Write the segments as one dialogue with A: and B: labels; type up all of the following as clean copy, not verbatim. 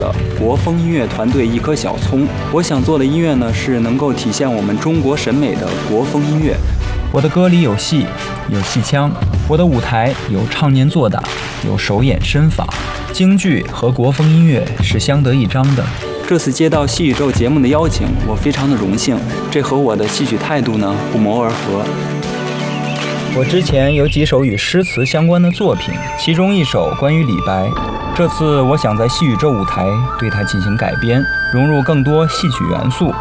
A: 国风音乐团队一颗小葱。我想做的音乐呢，是能够体现我们中国审美的国风音乐。
B: 我的歌里有戏，有戏腔；我的舞台有唱念做打，有手眼身法。京剧和国风音乐是相得益彰的。
A: 这次接到戏宇宙节目的邀请，我非常的荣幸，这和我的戏曲态度呢不谋而合。
B: 我之前有几首与诗词相关的作品，其中一首关于李白。这次我想在戏宇宙舞台对它进行改编，融入更多戏曲元素。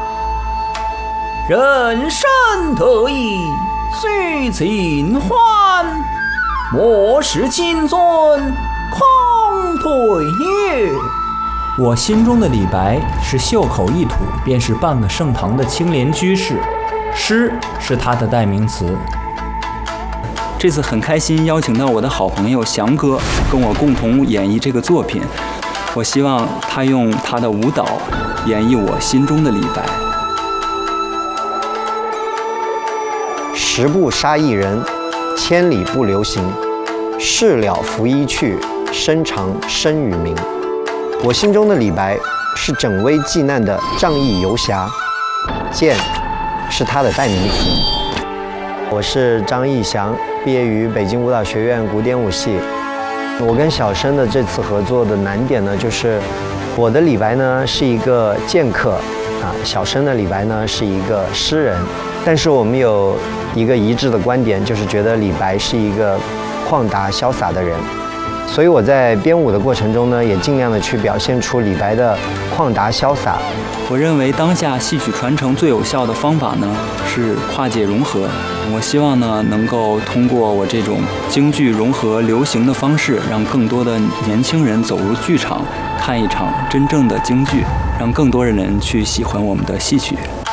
C: 人生得意须尽欢，莫使金樽空对月。
D: 我心中的李白是袖口一吐便是半个盛唐的清廉居士，诗是他的代名词。
A: 这次很开心邀请到我的好朋友翔哥跟我共同演绎这个作品，我希望他用他的舞蹈演绎我心中的李白。
E: 十步杀一人，千里不留行。事了拂衣去，身长身与名。我心中的李白是拯危济难的仗义游侠，剑是他的代名词。我是张义祥，毕业于北京舞蹈学院古典舞系。我跟小生的这次合作的难点呢，就是我的李白呢是一个剑客小生的李白呢是一个诗人，但是我们有一个一致的观点，就是觉得李白是一个旷达潇洒的人。所以我在编舞的过程中呢，也尽量的去表现出李白的旷达潇洒。
A: 我认为当下戏曲传承最有效的方法呢，是跨界融合。我希望呢，能够通过我这种京剧融合流行的方式，让更多的年轻人走入剧场，看一场真正的京剧，让更多的人去喜欢我们的戏曲。